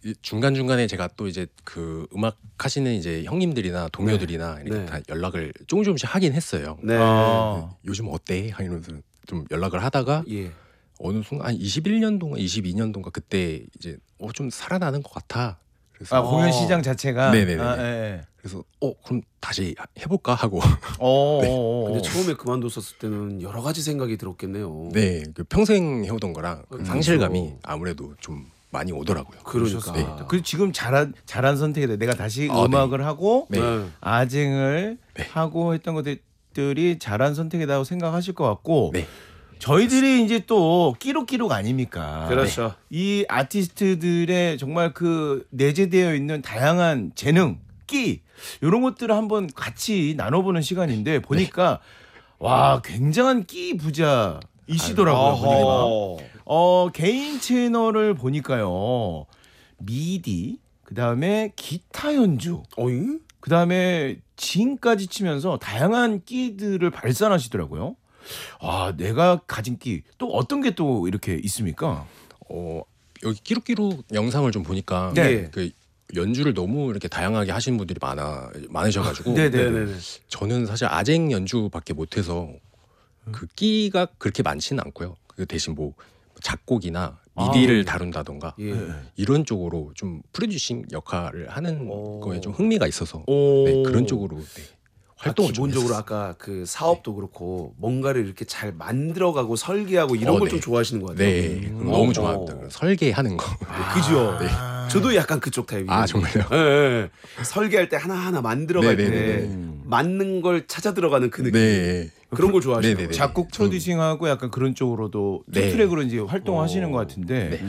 중간 중간에 제가 또 이제 그 음악 하시는 이제 형님들이나 동료들이나 이렇게 네. 다 연락을 조금씩 하긴 했어요. 네. 요즘 어때? 이러면서 좀 연락을 하다가 예. 어느 순간 한 21년도인가 22년도인가 그때 이제 좀 살아나는 것 같아. 그래서 공연 시장 자체가. 네네네. 예. 그래서 그럼 다시 해볼까 하고. 근데 처음에 그만뒀었을 때는 여러 가지 생각이 들었겠네요. 네, 그 평생 해오던 거랑 그 상실감이 그렇죠. 아무래도 좀 많이 오더라고요. 그러니까. 네. 그리고 지금 잘한 선택이다. 내가 다시 네. 음악을 하고 네. 아쟁을 하고 했던 것들이 잘한 선택이라고 생각하실 것 같고 네. 저희들이 이제 또 끼룩끼룩 아닙니까? 그렇죠. 이 아티스트들의 정말 그 내재되어 있는 다양한 재능, 끼 이런 것들을 한번 같이 나눠보는 시간인데 보니까 와 굉장한 끼 부자이시더라고요. 보니까. 개인 채널을 보니까요 미디 그다음에 기타 연주 어잉? 그다음에 징까지 치면서 다양한 끼들을 발산하시더라고요. 내가 가진 끼 또 어떤 게 또 이렇게 있습니까? 여기 끼룩끼룩 영상을 좀 보니까 네. 그 연주를 너무 이렇게 다양하게 하시는 분들이 많으셔가지고 네네네. 저는 사실 아쟁 연주밖에 못해서 그 끼가 그렇게 많지는 않고요. 그 대신 뭐 작곡이나 미디를 다룬다던가 예. 이런 쪽으로 좀 프로듀싱 역할을 하는 거에 좀 흥미가 있어서 오. 네, 그런 쪽으로 활동을 좀 기본적으로 했었어요. 아까 그 사업도 그렇고 뭔가를 이렇게 잘 만들어가고 설계하고 이런 걸 좀 네. 좋아하시는 것 같아요. 네, 그럼 너무 좋아합니다. 설계하는 거. 그죠? 저도 약간 그쪽 타입이에요. 정말요? 예, 예. 설계할 때 하나하나 만들어갈 때 네네네네. 맞는 걸 찾아 들어가는 그 느낌. 네. 그런 걸 좋아하시는 네네네. 거예요. 작곡 프로듀싱하고 약간 그런 쪽으로도 투 네. 트랙으로 이제 활동하시는 것 같은데 네.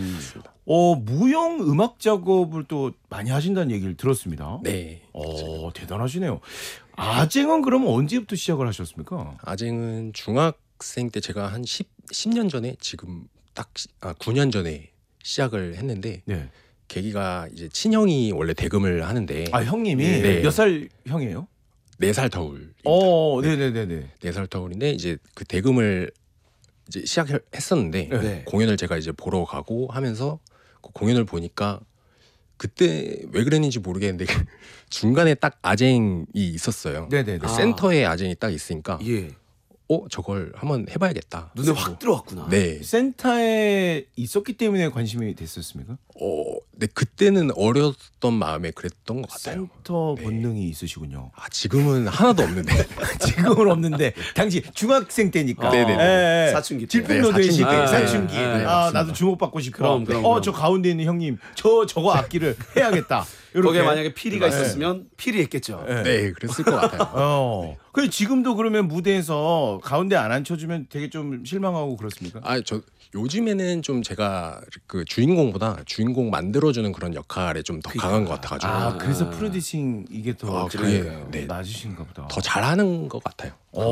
무용 음악 작업을 또 많이 하신다는 얘기를 들었습니다. 네. 대단하시네요. 아쟁은 그러면 언제부터 시작을 하셨습니까? 아쟁은 중학생 때 제가 한 10년 전에 지금 딱 9년 전에 시작을 했는데 네. 계기가 이제 친형이 원래 대금을 하는데 형님이 네. 몇 살 형이에요? 4살 터울. 네네네네. 4살 터울인데 이제 그 대금을 이제 시작했었는데 네. 공연을 제가 이제 보러 가고 하면서 그 공연을 보니까 그때 왜 그랬는지 모르겠는데 중간에 딱 아쟁이 있었어요. 네네네. 그 센터에 아쟁이 딱 있으니까 예. 저걸 한번 해봐야겠다. 눈에 확 들어왔구나. 네. 센터에 있었기 때문에 관심이 됐었습니까? 네 그때는 어렸던 마음에 그랬던 것 같아요. 센터 네. 본능이 있으시군요. 지금은 하나도 없는데. 지금은 없는데 당시 중학생 때니까. 네네네. 사춘기 때. 질풍노도의 네, 시대, 사춘기. 사춘기. 네, 나도 주목받고 싶어. 그럼. 저 가운데 있는 형님, 저거 악기를 해야겠다. 이렇게. 거기에 만약에 피리가 네. 있었으면 피리 했겠죠. 네, 그랬을 것 같아요. 그 지금도 그러면 무대에서 가운데 안 앉혀주면 되게 좀 실망하고 그렇습니까? 저 요즘에는 좀 제가 그 주인공보다 주인공 만들어주는 그런 역할에 좀 더 강한 것 같아가지고 그래서 프로듀싱 이게 더 그게 맞으신가 보다. 더 잘하는 것 같아요.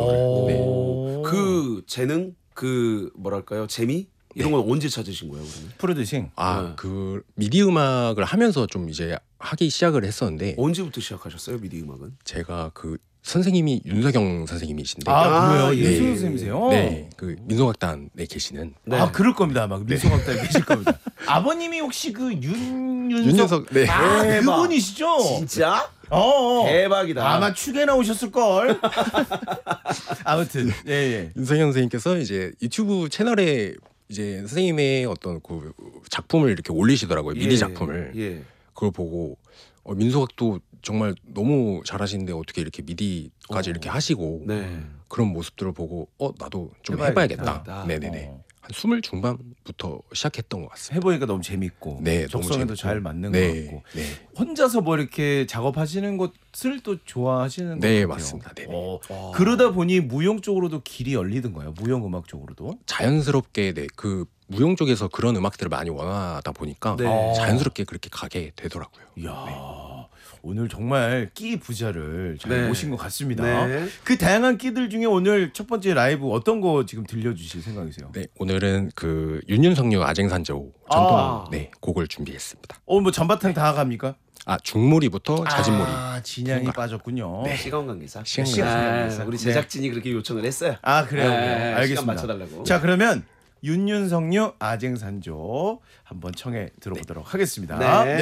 그 재능, 그 뭐랄까요, 재미 이런 건 언제 찾으신 거예요, 그러면? 프로듀싱. 그 미디 음악을 하면서 좀 이제 하기 시작을 했었는데 언제부터 시작하셨어요, 미디 음악은? 제가 그 선생님이 윤석영 선생님이신데 그래요? 네. 윤석영 선생님이세요? 네, 그 민속악단에 계시는 네. 그럴 겁니다. 아마 민속악단에 계실 겁니다. 아버님이 혹시 그 윤윤석 네. 그분이시죠? 진짜? 대박이다. 아마 축에 나오셨을 걸. 아무튼 예. 윤석영 선생님께서 이제 유튜브 채널에 이제 선생님의 어떤 그 작품을 이렇게 올리시더라고요. 미디 작품을. 예. 그걸 보고 민속악도 정말 너무 잘하시는데 어떻게 이렇게 미디까지 이렇게 하시고 네. 그런 모습들을 보고 나도 좀 해봐야겠다. 해봐야겠다. 네네네. 한 20 중반부터 시작했던 것 같습니다. 해보니까 너무 재밌고 네, 너무 적성에도 재밌고. 잘 맞는 네, 것 같고 네. 혼자서 뭐 이렇게 작업하시는 것을 또 좋아하시는 것 네, 같아요. 맞습니다. 네네. 그러다 보니 무용 쪽으로도 길이 열리던가요? 무용 음악 쪽으로도? 자연스럽게 그 무용 쪽에서 그런 음악들을 많이 원하다 보니까 네. 자연스럽게 그렇게 가게 되더라고요. 이야. 오늘 정말 끼 부자를 잘 모신 것 같습니다. 네. 그 다양한 끼들 중에 오늘 첫 번째 라이브 어떤 거 지금 들려주실 생각이세요? 네, 오늘은 그 윤윤석유 아쟁산조 전통 곡을 준비했습니다. 뭐 전바탕 다 갑니까? 중몰이부터 자진몰이. 진양이 빠졌군요. 시간 관계사. 관계사. 우리 제작진이 그렇게 요청을 했어요. 그래요. 알겠습니다. 시간 맞춰달라고. 자, 그러면 윤윤석유 아쟁산조 한번 청해 들어보도록 하겠습니다. 네.